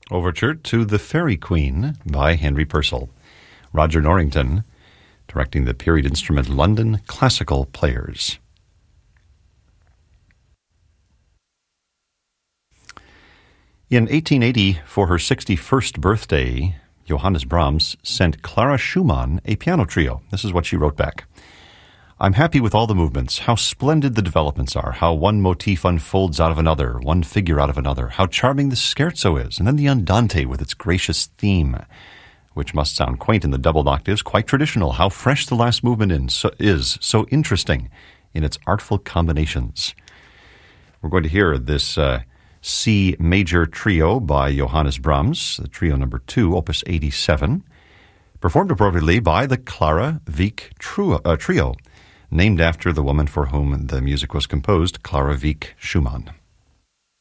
Overture to The Fairy Queen by Henry Purcell. Roger Norrington directing the period instrument London Classical Players. In 1880, for her 61st birthday, Johannes Brahms sent Clara Schumann a piano trio. This is what she wrote back. I'm happy with all the movements, how splendid the developments are, how one motif unfolds out of another, one figure out of another, how charming the scherzo is, and then the andante with its gracious theme, which must sound quaint in the doubled octaves, quite traditional, how fresh the last movement is, so interesting in its artful combinations. We're going to hear this C major trio by Johannes Brahms, the trio number 2, opus 87, performed appropriately by the Clara Wieck Trio, named after the woman for whom the music was composed, Clara Wieck Schumann.